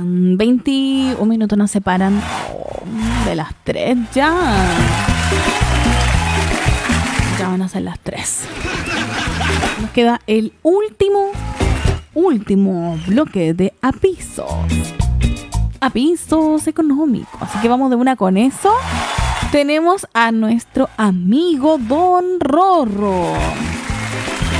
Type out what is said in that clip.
21 minutos nos separan de las 3 ya. Ya van a ser las 3. Nos queda el último bloque de avisos económicos. Así que vamos de una con eso. Tenemos a nuestro amigo Don Rorro.